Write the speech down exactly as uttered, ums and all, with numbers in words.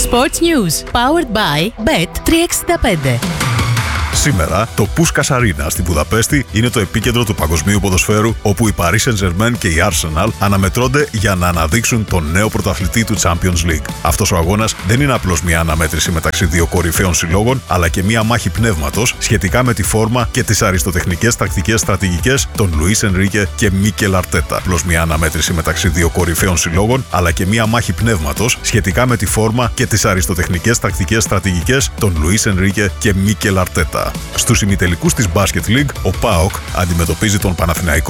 Sports News. Powered by μπετ τριακόσια εξήντα πέντε. Σήμερα, το Puskás Arena στη Βουδαπέστη είναι το επίκεντρο του παγκοσμίου ποδοσφαίρου, όπου η Paris Saint-Germain και η Arsenal αναμετρώνται για να αναδείξουν τον νέο πρωταθλητή του Champions League. Αυτός ο αγώνας δεν είναι απλώς μια αναμέτρηση μεταξύ δύο κορυφαίων συλλόγων, αλλά και μια μάχη πνεύματος σχετικά με τη φόρμα και τις αριστοτεχνικές τακτικές στρατηγικές των Λουίς Ενρίκε και Μίκελ Αρτέτα. Απλώς μια αναμέτρηση μεταξύ δύο κορυφαίων συλλόγων, αλλά και μια μάχη πνεύματος σχετικά με τη φόρμα και τις αριστοτεχνικές τακτικές στρατηγικές των Λουίς Ενρίκε και Μίκελ Αρτέτα. Στους ημιτελικούς της Basket League, ο ΠΑΟΚ αντιμετωπίζει τον Παναθηναϊκό